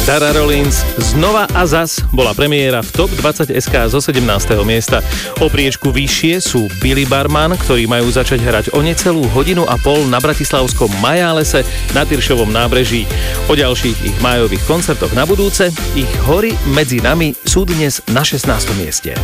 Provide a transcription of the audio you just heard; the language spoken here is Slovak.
Tara Rollins znova a zas bola premiéra v Top 20 SK zo 17. miesta. O priečku vyššie sú Billy Barman, ktorí majú začať hrať o necelú hodinu a pol na bratislavskom Majálese na Tyršovom nábreží. O ďalších ich májových koncertoch na budúce, ich Hory medzi nami sú dnes na 16. mieste.